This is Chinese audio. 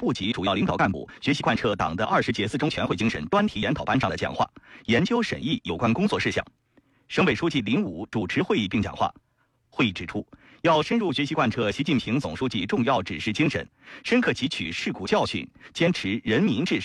部级主要领导干部学习贯彻党的20届4中全会精神专题研讨班上的讲话，研究审议有关工作事项。省委书记林武主持会议并讲话。会议指出，要深入学习贯彻习近平总书记重要指示精神，深刻汲取事故教训，坚持人民至上。